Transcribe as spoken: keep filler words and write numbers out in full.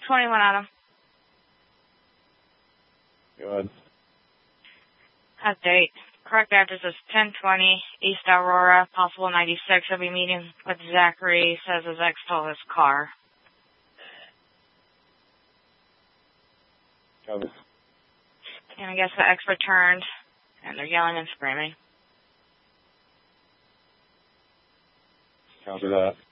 twenty-one Adam. Go ahead. Update. Correct address is ten twenty East Aurora, possible ninety-six. I'll be meeting with Zachary. Says his ex stole his car. Copy. And I guess the ex returned, and they're yelling and screaming. Copy that.